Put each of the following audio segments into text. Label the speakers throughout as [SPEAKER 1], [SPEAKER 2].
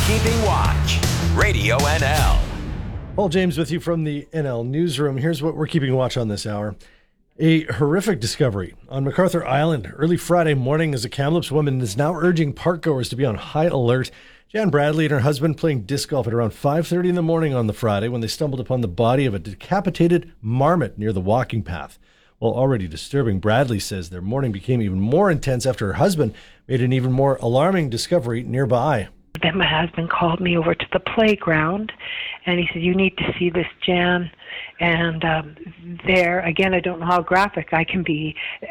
[SPEAKER 1] Keeping Watch, Radio NL.
[SPEAKER 2] Paul James with you from the NL Newsroom. Here's what we're keeping watch on this hour. A horrific discovery on MacArthur Island early Friday morning as a Kamloops woman is now urging parkgoers to be on high alert. Jan Bradley and her husband playing disc golf at around 5:30 in the morning on the Friday when they stumbled upon the body of a decapitated marmot near the walking path. While already disturbing, Bradley says their morning became even more intense after her husband made an even more alarming discovery nearby.
[SPEAKER 3] Then my husband called me over to the playground, and he said, "You need to see this, Jan." And there, again, I don't know how graphic I can be,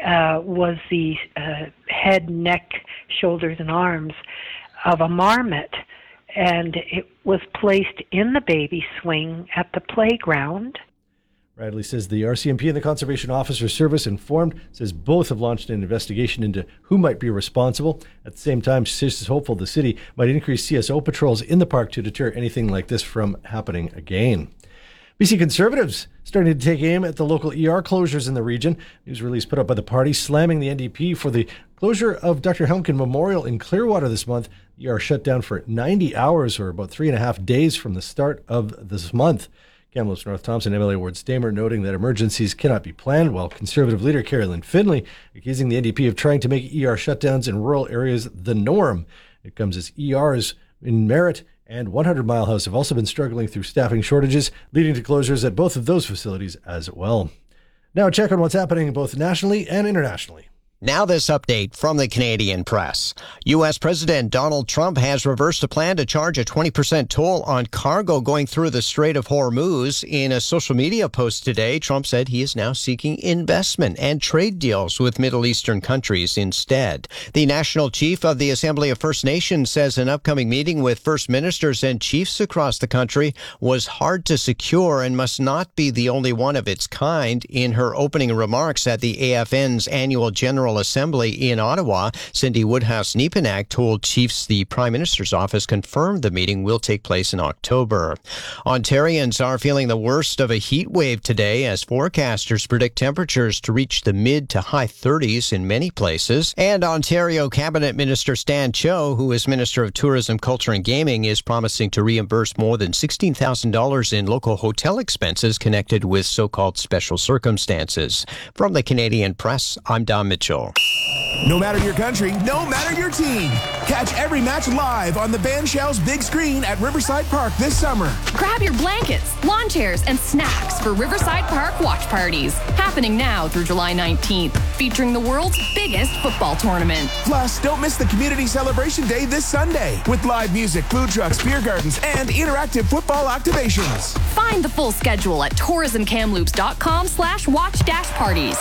[SPEAKER 3] was the head, neck, shoulders, and arms of a marmot. And it was placed in the baby swing at the playground.
[SPEAKER 2] Bradley says the RCMP and the Conservation Officer Service informed, says both have launched an investigation into who might be responsible. At the same time, she's hopeful the city might increase CSO patrols in the park to deter anything like this from happening again. BC Conservatives starting to take aim at the local ER closures in the region. News release put up by the party slamming the NDP for the closure of Dr. Helmkin Memorial in Clearwater this month. The ER shut down for 90 hours or about 3.5 days from the start of this month. Kamloops North Thompson MLA Ward Stamer noting that emergencies cannot be planned, while Conservative leader Carolyn Finley accusing the NDP of trying to make ER shutdowns in rural areas the norm. It comes as ERs in Merritt and 100 Mile House have also been struggling through staffing shortages, leading to closures at both of those facilities as well. Now check on what's happening both nationally and internationally.
[SPEAKER 4] Now this update from the Canadian press. U.S. President Donald Trump has reversed a plan to charge a 20% toll on cargo going through the Strait of Hormuz. In a social media post today, Trump said he is now seeking investment and trade deals with Middle Eastern countries instead. The national chief of the Assembly of First Nations says an upcoming meeting with first ministers and chiefs across the country was hard to secure and must not be the only one of its kind. In her opening remarks at the AFN's annual General Assembly in Ottawa, Cindy Woodhouse-Nepenak told chiefs the Prime Minister's office confirmed the meeting will take place in October. Ontarians are feeling the worst of a heat wave today as forecasters predict temperatures to reach the mid to high 30s in many places. And Ontario Cabinet Minister Stan Cho, who is Minister of Tourism, Culture and Gaming, is promising to reimburse more than $16,000 in local hotel expenses connected with so-called special circumstances. From the Canadian Press, I'm Don Mitchell.
[SPEAKER 5] No matter your country, no matter your team. Catch every match live on the Van Shell's big screen at Riverside Park this summer.
[SPEAKER 6] Grab your blankets, lawn chairs, and snacks for Riverside Park watch parties. Happening now through July 19th, featuring the world's biggest football tournament.
[SPEAKER 5] Plus, don't miss the Community Celebration Day this Sunday with live music, food trucks, beer gardens, and interactive football activations.
[SPEAKER 6] Find the full schedule at tourismkamloops.com/watch-parties.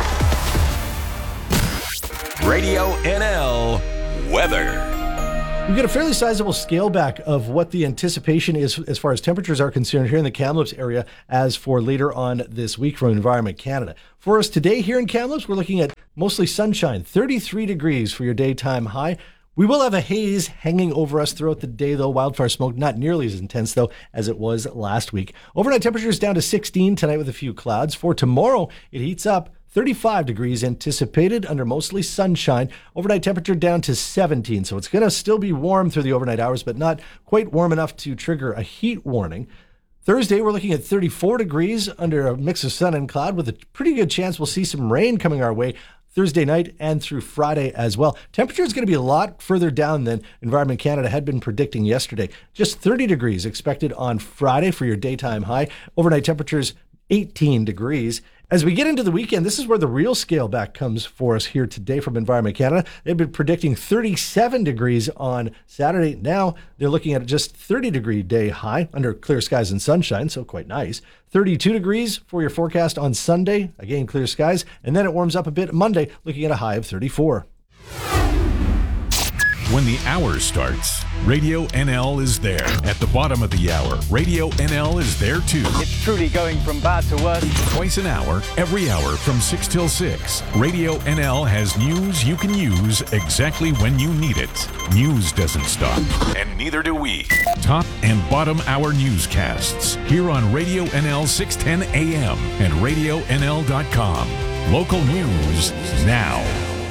[SPEAKER 1] Radio NL weather.
[SPEAKER 2] We get a fairly sizable scale back of what the anticipation is as far as temperatures are concerned here in the Kamloops area as for later on this week from Environment Canada. For us today here in Kamloops, we're looking at mostly sunshine, 33 degrees for your daytime high. We will have a haze hanging over us throughout the day, though. Wildfire smoke not nearly as intense, though, as it was last week. Overnight temperatures down to 16 tonight with a few clouds. For tomorrow, it heats up. 35 degrees anticipated under mostly sunshine. Overnight temperature down to 17, so it's going to still be warm through the overnight hours, but not quite warm enough to trigger a heat warning. Thursday, we're looking at 34 degrees under a mix of sun and cloud with a pretty good chance we'll see some rain coming our way Thursday night and through Friday as well. Temperature is going to be a lot further down than Environment Canada had been predicting yesterday. Just 30 degrees expected on Friday for your daytime high. Overnight temperatures 18 degrees. As we get into the weekend, this is where the real scale back comes for us here today from Environment Canada. They've been predicting 37 degrees on Saturday. Now they're looking at just 30-degree day high under clear skies and sunshine, so quite nice. 32 degrees for your forecast on Sunday. Again, clear skies. And then it warms up a bit Monday, looking at a high of 34.
[SPEAKER 7] When the hour starts, Radio NL is there. At the bottom of the hour, Radio NL is there too.
[SPEAKER 8] It's truly going from bad to worse.
[SPEAKER 7] Twice an hour, every hour from 6 till 6. Radio NL has news you can use exactly when you need it. News doesn't stop, and neither do we. Top and bottom hour newscasts here on Radio NL 610 AM and RadioNL.com. Local news now.